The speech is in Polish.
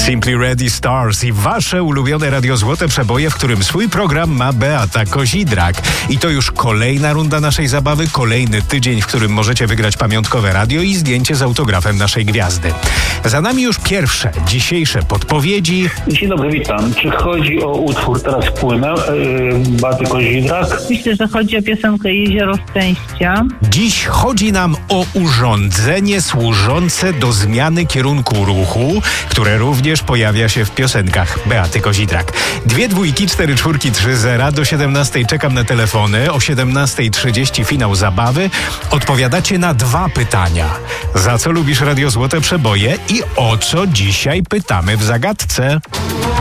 Simply Ready Stars i wasze ulubione Radio Złote Przeboje, w którym swój program ma Beata Kozidrak. I to już kolejna runda naszej zabawy, kolejny tydzień, w którym możecie wygrać pamiątkowe radio i zdjęcie z autografem naszej gwiazdy. Za nami już pierwsze, dzisiejsze podpowiedzi. Dzień dobry, witam. Czy chodzi o utwór Teraz płynę, Beaty Kozidrak? Myślę, że chodzi o piosenkę Jezioro Szczęścia. Dziś chodzi nam o urządzenie służące do zmiany kierunku ruchu, które również pojawia się w piosenkach Beaty Kozidrak. 2 dwójki, 4 czwórki, 3 zera. Do 17 czekam na telefony. O 17:30 finał zabawy. Odpowiadacie na 2 pytania. Za co lubisz Radio Złote Przeboje i o co dzisiaj pytamy w zagadce?